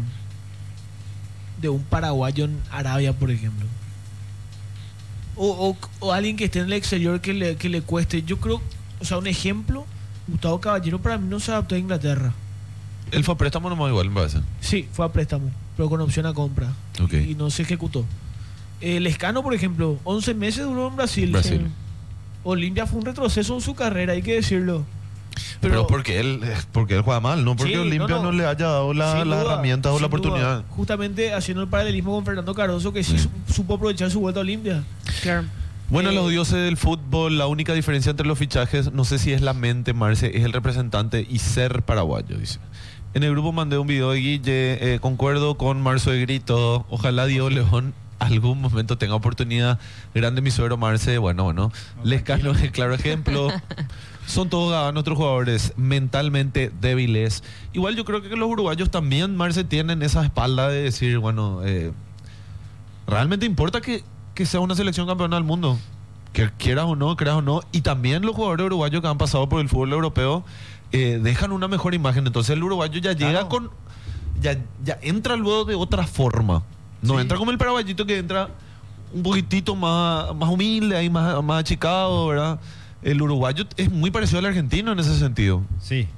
de un paraguayo en Arabia, por ejemplo. O alguien que esté en el exterior que le cueste. Yo creo, o sea, un ejemplo, Gustavo Caballero para mí no se adaptó a Inglaterra. Él fue a préstamo nomás igual, me parece. Sí, fue a préstamo, pero con opción a compra. Ok. Y no se ejecutó. El Escano, por ejemplo, 11 meses duró en Brasil. Brasil. Sí. Olimpia fue un retroceso en su carrera, hay que decirlo. Pero porque él juega mal, no porque Sí, Olimpia no le haya dado sin las duda, herramientas o la sin duda. oportunidad. Justamente haciendo el paralelismo con Fernando Cardoso, que sí Sí. supo aprovechar su vuelta a Olimpia. Claro. Bueno, los dioses del fútbol, la única diferencia entre los fichajes, no sé si es la mente, Marce, es el representante y ser paraguayo, dice. En el grupo mandé un video de Guille, concuerdo con Marzo de Grito, ojalá Diego León algún momento tenga oportunidad. Grande mi suegro Marce, bueno, Lescano es el claro ejemplo. Son todos nuestros jugadores mentalmente débiles. Igual yo creo que los uruguayos también, Marce, tienen esa espalda de decir, bueno, realmente importa que sea una selección campeona del mundo. Que quieras o no, creas o no. Y también los jugadores uruguayos que han pasado por el fútbol europeo dejan una mejor imagen. Entonces el uruguayo ya llega Claro. con... Ya entra luego de otra forma. No Sí. entra como el paraguayito que entra un poquitito más humilde, ahí más achicado, ¿verdad? El uruguayo es muy parecido al argentino en ese sentido. Sí.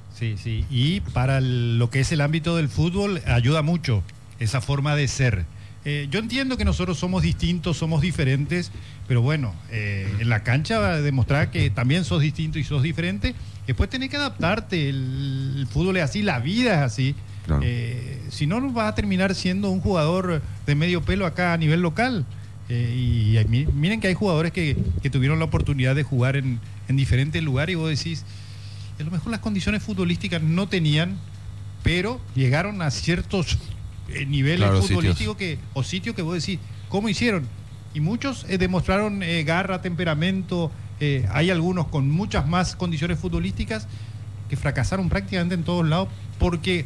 Y para lo que es el ámbito del fútbol ayuda mucho esa forma de ser. Yo entiendo que nosotros somos distintos, somos diferentes, pero bueno, en la cancha va a demostrar que también sos distinto y sos diferente. Después tenés que adaptarte, el fútbol es así, la vida es así. Claro. Si no, vas a terminar siendo un jugador de medio pelo acá a nivel local. Miren que hay jugadores que tuvieron la oportunidad de jugar en diferentes lugares y vos decís, a lo mejor las condiciones futbolísticas no tenían, pero llegaron a ciertos niveles Claro, futbolísticos o sitios que vos decís, ¿cómo hicieron? Y muchos demostraron garra, temperamento. Hay algunos con muchas más condiciones futbolísticas que fracasaron prácticamente en todos lados porque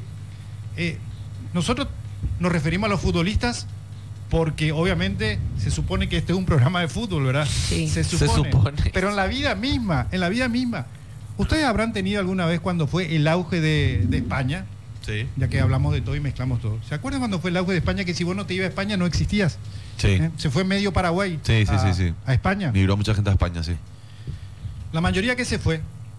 nosotros nos referimos a los futbolistas porque obviamente se supone que este es un programa de fútbol, ¿verdad? Sí. Se Se supone. Pero en la vida misma, ustedes habrán tenido alguna vez cuando fue el auge de España, Sí. ya que hablamos de todo y mezclamos todo. ¿Se acuerdan cuando fue el auge de España que si vos no te ibas a España no existías? Sí. Se fue medio Paraguay Sí. a España. Migró mucha gente a España, sí. La mayoría que se fue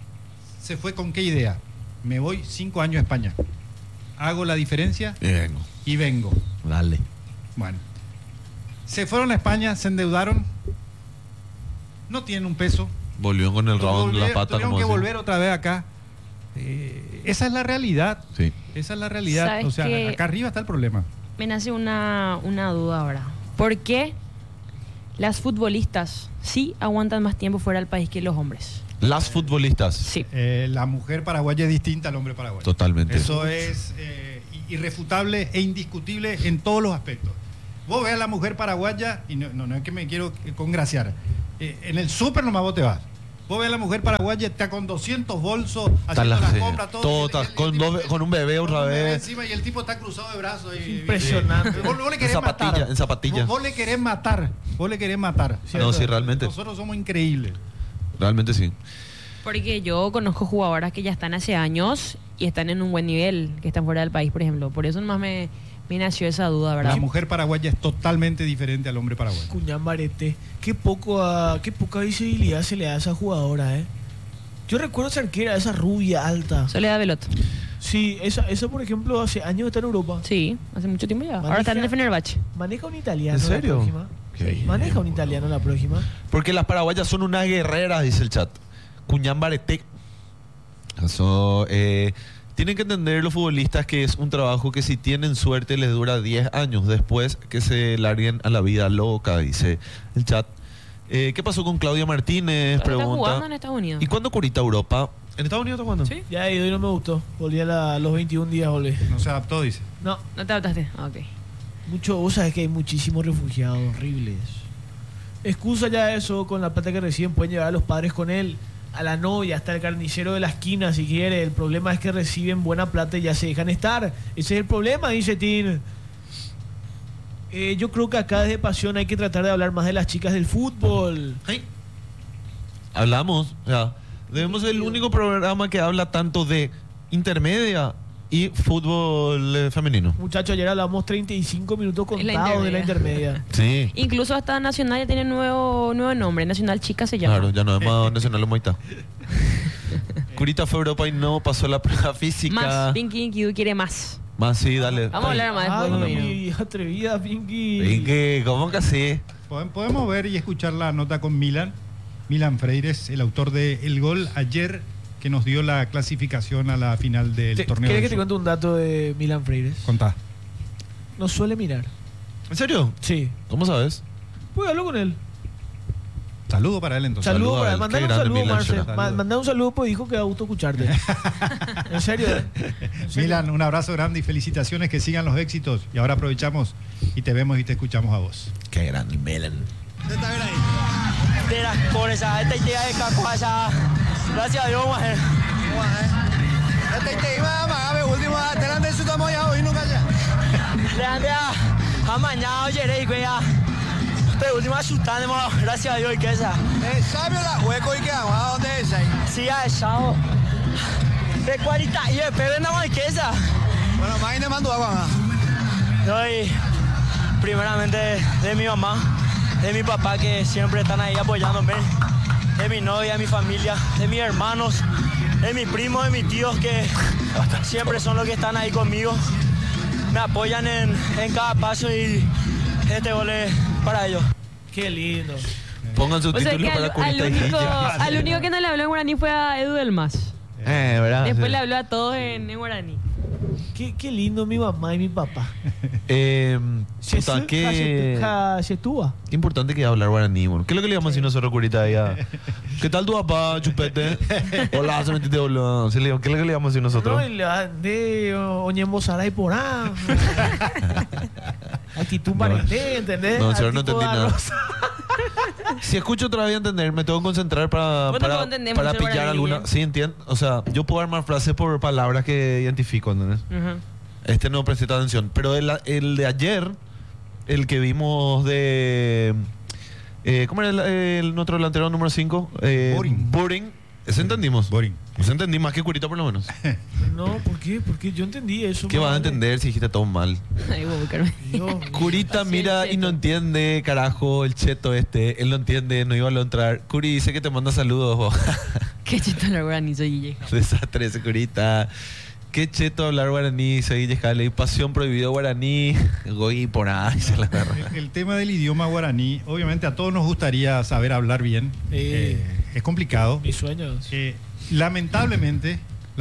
con qué idea. Me voy 5 años a España. Hago la diferencia Bien. y vengo. Dale. Bueno. Se fueron a España, se endeudaron. no tienen un peso. Volvió con el rabo en la pata. Tuvieron Como que decía. volver otra vez acá. Esa es la realidad. Sí. Esa es la realidad. ¿Sabes O sea, qué? acá arriba está el problema. Me nace una duda ahora. ¿Por qué las futbolistas sí aguantan más tiempo fuera del país que los hombres? Las futbolistas. Sí. La mujer paraguaya es distinta al hombre paraguayo. Totalmente. Eso es irrefutable e indiscutible en todos los aspectos. Vos ves a la mujer paraguaya, y no es que me quiero congraciar, en el súper nomás vos te vas. Vos ves a la mujer paraguaya, está con 200 bolsos, haciendo las compras, todo. Con un bebé otra con un bebé vez. encima y el tipo está cruzado de brazos. Impresionante. Vos le querés zapatilla, matar. en zapatilla. Vos le querés matar. Vos le querés matar. No, sí, realmente. Nosotros somos increíbles. Realmente sí. Porque yo conozco jugadoras que ya están hace años y están en un buen nivel, que están fuera del país, por ejemplo. Por eso nomás me nació esa duda, ¿verdad? La mujer paraguaya es totalmente diferente al hombre paraguayo. Cuñán Barete, qué poca visibilidad se le da a esa jugadora, ¿eh? Yo recuerdo esa arquera, esa rubia alta. Soledad Belot. Sí, esa por ejemplo, hace años está en Europa. Sí, hace mucho tiempo ya. Ahora Maneja- está en el Fenerbahce. Maneja un italiano. ¿En serio? La próxima. Qué bien, Maneja un boludo. italiano la próxima. Porque las paraguayas son unas guerreras, dice el chat. Cuñán Barete. Eso, tienen que entender los futbolistas que es un trabajo que si tienen suerte les dura 10 años después que se larguen a la vida loca, dice el chat. ¿Qué pasó con Claudia Martínez? Está jugando Pregunta. en Estados Unidos. ¿Y cuándo Curita Europa? ¿En Estados Unidos está jugando? Sí. Ya he ido y no me gustó. Volví a los 21 días, volví. No se adaptó, dice. No, ¿No te adaptaste? Ah, ok. vos sabés que hay muchísimos refugiados horribles. Excusa ya eso, con la plata que reciben pueden llevar a los padres con él, a la novia, hasta el carnicero de la esquina si quiere. El problema es que reciben buena plata y ya se dejan estar. Ese es el problema, dice Tin. Yo creo que acá desde Pasión hay que tratar de hablar más de las chicas del fútbol. Ay. Hablamos, o sea, debemos ser el único programa que habla tanto de intermedia y fútbol femenino. Muchachos, ayer hablamos 35 minutos En la contados de la intermedia. intermedia. Sí. Incluso hasta Nacional ya tiene nuevo nombre. Nacional Chica se llama. Claro, ya no es más Nacional de Moita. Curita fue a Europa y no pasó la prueba física. Más. Pinky Kidu quiere más. Más, sí, dale. Vamos a hablar más después. cuando vino. Ay, atrevida, Pinky. Pinky, ¿cómo que así? Podemos ver y escuchar la nota con Milan Freires, el autor de El Gol ayer, que nos dio la clasificación a la final del torneo. ¿Querés del que te Sur. cuente un dato de Milan Freires? Contá. No suele mirar. ¿En serio? Sí. ¿Cómo sabes? Pues hablo con él. Saludo para él entonces. Saludo Saludos a para él. él. Mandale Qué un grande saludo, Milan Marcel. Shera. Saludo. Mandá un saludo, pues dijo que da gusto escucharte. En serio, ¿eh? En serio. Milan, un abrazo grande y felicitaciones, que sigan los éxitos. Y ahora aprovechamos y te vemos y te escuchamos a vos. Qué grande Milan. De las cores, esta idea de cacuasa. Gracias a Dios, mujer. Le ande a mañana, oye, y cuya. Pero última chutando, gracias a Dios y que esa. ¿Sabio la hueco y qué hago? ¿A dónde es ahí? Sí, a echado. De 40 y de pedo no hay que esa. Bueno, más le mando agua. No, y primeramente de mi mamá, de mi papá que siempre están ahí apoyándome, de mi novia, de mi familia, de mis hermanos, de mis primos, de mis tíos que siempre son los que están ahí conmigo. Me apoyan en cada paso y este gol es para ellos. Qué lindo. Pongan su O sea título que para Curita y al único que no le habló en guaraní fue a Edu del Mas. ¿verdad? Después Sí. le habló a todos en guaraní. Qué lindo mi mamá y mi papá. Puta, qué importante que es hablar guaraní, bueno. ¿Qué es lo que le llamamos así nosotros, Curita? Allá? ¿Qué tal tu papá, chupete? Hola, se metiste, hola. ¿Qué es lo que le llamamos así nosotros? No, y le de Oñemosara y porá. Actitud parenté, ¿entendés? No, señor, no Actitud entendí nada. arroz. Si escucho otra vez a entender, me tengo que concentrar para Vos tampoco entendés mucho el pillar guaraní, alguna. ¿eh? Sí, entiendo. O sea, yo puedo armar frases por palabras que identifico, ¿entendés? Ujú. Este no presté atención. Pero el de ayer, el que vimos de. ¿Cómo era nuestro delantero número 5? Boring. Ese entendimos. Boring. Ese entendí más que Curita, por lo menos. No, ¿por qué? Porque yo entendí eso. ¿Qué vas a madre. entender si dijiste todo mal? Ahí voy a buscarme. Dios mío. Curita Así mira el y no cheto. entiende, carajo, el cheto este. Él no entiende, no iba a entrar. Curi dice que te manda saludos, vos. Qué chito el guaraní, soy Guille. Desastre ese Curita. Qué cheto hablar guaraní, seguí Jale, pasión prohibido guaraní, goy por ahí se la agarra. El tema del idioma guaraní, obviamente a todos nos gustaría saber hablar bien. Es complicado. Mis sueños. Lamentablemente,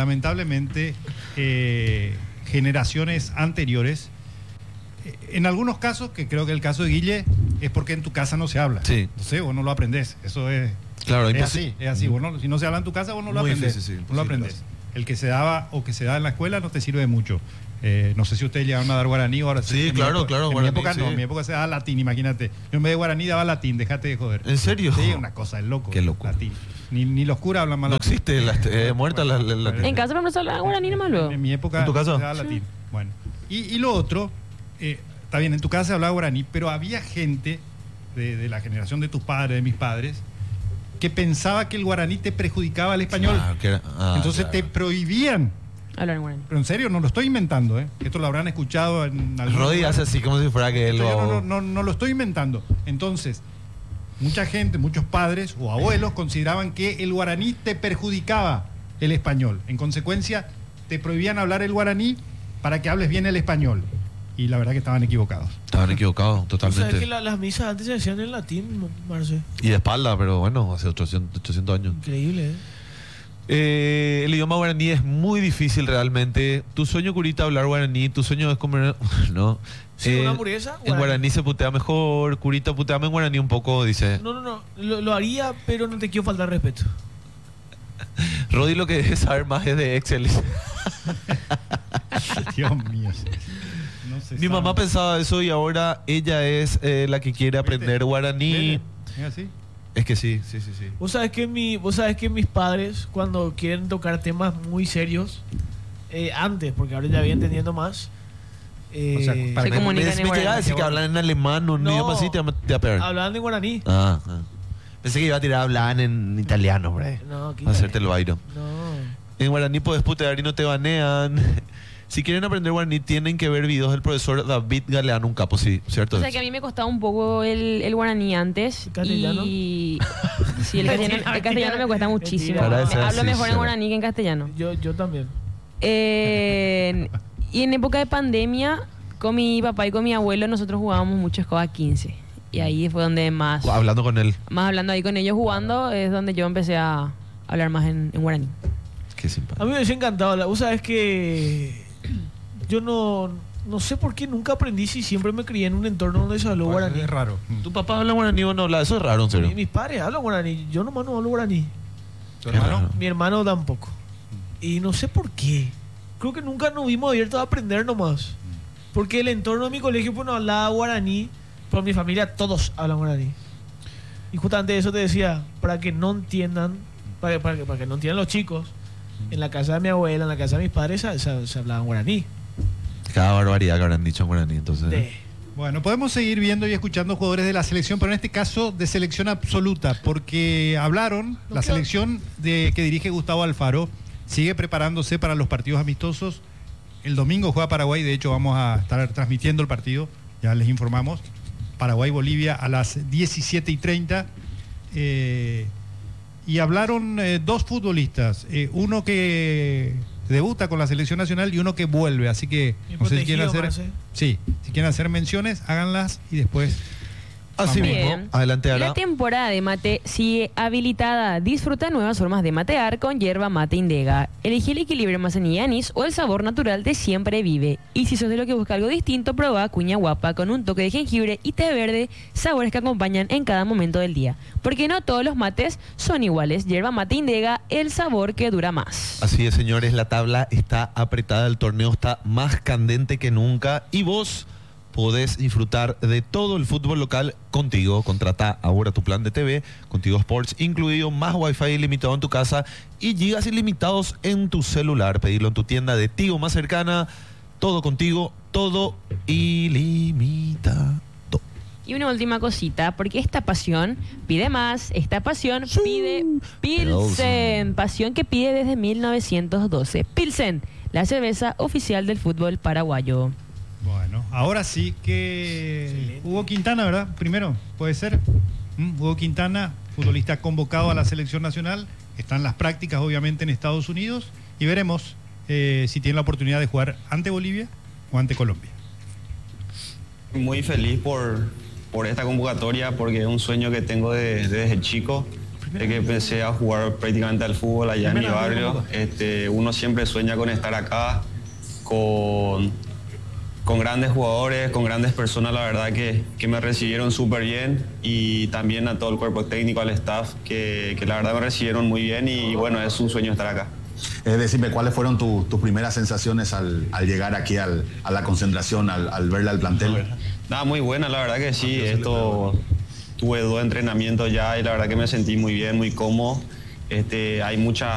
generaciones anteriores, en algunos casos, que creo que el caso de Guille, es porque en tu casa no se habla. Sí. No sé, vos no lo aprendés. Eso es. Claro, Es así. Vos si no se habla en tu casa, vos no lo Muy aprendés. difícil, sí, no lo aprendés. El que se daba o que se da en la escuela no te sirve de mucho. No sé si ustedes llegaron a dar guaraní o ahora Sí, en claro, mi claro, En guaraní, mi época no, sí. en mi época se daba latín, imagínate. Yo en vez de guaraní daba latín, déjate de joder. ¿En serio? Sí, una cosa, es loco. Qué loco. Latín. Ni los curas hablan mal No latín. existe, muerta la En casa no se habla guaraní nomás luego. En mi época ¿En tu casa? se daba latín. Bueno. Y lo otro, está bien, en tu casa se hablaba guaraní, pero había gente de la generación de tus padres, de mis padres, que pensaba que el guaraní te perjudicaba al español. Entonces te prohibían. Hablar en guaraní. Pero en serio, no lo estoy inventando, ¿eh? Esto lo habrán escuchado en algún Roddy lugar. hace así como si fuera que él Esto yo lo... no lo estoy inventando. Entonces, mucha gente, muchos padres o abuelos consideraban que el guaraní te perjudicaba el español. En consecuencia, te prohibían hablar el guaraní para que hables bien el español. Y la verdad que estaban equivocados. Estaban equivocados, ¿Sabes que totalmente. las misas antes se hacían en latín, Marce? Y de espalda, pero bueno, hace 800 años. Increíble, ¿eh? El idioma guaraní es muy difícil realmente. Tu sueño, Curita, hablar guaraní. Tu sueño es comer... No. Sí, una hamburguesa, En guaraní se putea mejor. Curita, puteame en guaraní un poco, dice. No. Lo haría, pero no te quiero faltar respeto. Roddy lo que debe saber más es de Excel. Dios mío. No se Mi sabe. mamá pensaba eso y ahora ella es la que quiere aprender guaraní. ¿Es así? Es que sí. Vos sabés que mis padres, cuando quieren tocar temas muy serios, antes, porque ahora ya vienen entendiendo más, O sea, para Se que- comunican en Me llegaba a guaraní. decir que hablan en alemán o en un No. idioma así, te va a pegar. hablaban en guaraní. Ah. Pensé que iba a tirar a hablar en italiano, hombre. No, A hacerte el baile. No. En guaraní puedes putear y no te banean. Si quieren aprender guaraní, tienen que ver videos del profesor David Galeano, un capo, sí, ¿cierto? O sea que a mí me costaba un poco el guaraní antes. ¿El castellano? Y sí, el castellano me cuesta muchísimo. Para ser Hablo mejor en sincero. guaraní que en castellano. Yo también. Y en época de pandemia, con mi papá y con mi abuelo, nosotros jugábamos mucho escoba 15. Y ahí fue donde más Hablando con él. hablando ahí con ellos jugando, es donde yo empecé a hablar más en guaraní. Qué A simpático. mí me hubiese encantado. Vos sabés que yo no sé por qué nunca aprendí si siempre me crié en un entorno donde se habló guaraní. Es raro. ¿Tu papá habla guaraní o no habla? Eso es raro, en serio. Mis padres hablan guaraní. Yo nomás no hablo guaraní. ¿Tu Qué hermano? raro. Mi hermano tampoco. Y no sé por qué. Creo que nunca nos vimos abiertos a aprender nomás. Porque el entorno de mi colegio pues no hablaba guaraní, pero en mi familia todos hablan guaraní. Y justamente eso te decía, para que no entiendan, para que no entiendan los chicos, en la casa de mi abuela, en la casa de mis padres se hablaban guaraní. Cada barbaridad que habrán dicho en guaraní, entonces. Bueno, podemos seguir viendo y escuchando jugadores de la selección, pero en este caso de selección absoluta, porque hablaron, la selección que dirige Gustavo Alfaro sigue preparándose para los partidos amistosos. El domingo juega Paraguay, de hecho vamos a estar transmitiendo el partido, ya les informamos. Paraguay-Bolivia a las 17:30. Y hablaron dos futbolistas, uno que debuta con la selección nacional y uno que vuelve, así que Bien no sé si quieren protegido, hacer, Marce. sí, si quieren hacer menciones, háganlas y después Así Vamos. mismo. Bien. Adelante, La Ara. temporada de mate sigue habilitada. Disfruta nuevas formas de matear con hierba mate Indega. Elegí el equilibrio manzanilla y anís o el sabor natural de siempre vive. Y si sos de lo que busca algo distinto, prueba cuña guapa con un toque de jengibre y té verde, sabores que acompañan en cada momento del día. Porque no todos los mates son iguales. Hierba mate Indega, el sabor que dura más. Así es, señores, la tabla está apretada, el torneo está más candente que nunca y vos podés disfrutar de todo el fútbol local contigo. Contrata ahora tu plan de TV, Contigo Sports incluido, más wifi ilimitado en tu casa y gigas ilimitados en tu celular. Pedilo en tu tienda de Tigo más cercana. Todo contigo, todo ilimitado. Y una última cosita, porque esta pasión pide más, esta pasión pide Pilsen, pasión que pide desde 1912. Pilsen, la cerveza oficial del fútbol paraguayo. Bueno, ahora sí que Hugo Quintana, ¿verdad? Primero, puede ser. Hugo Quintana, futbolista convocado a la selección nacional. Están las prácticas, obviamente, en Estados Unidos. Y veremos si tiene la oportunidad de jugar ante Bolivia o ante Colombia. Muy feliz por esta convocatoria porque es un sueño que tengo desde chico, de que empecé a jugar prácticamente al fútbol allá en mi barrio. Uno siempre sueña con estar acá, con grandes jugadores, con grandes personas, la verdad que me recibieron súper bien, y también a todo el cuerpo técnico, al staff, que la verdad me recibieron muy bien, y bueno, es un sueño estar acá. Decime, ¿cuáles fueron tus primeras sensaciones al llegar aquí a la concentración, al verle al plantel? Nada, muy buena, la verdad que sí. Tuve 2 entrenamientos ya y la verdad que me sentí muy bien, muy cómodo. Hay mucha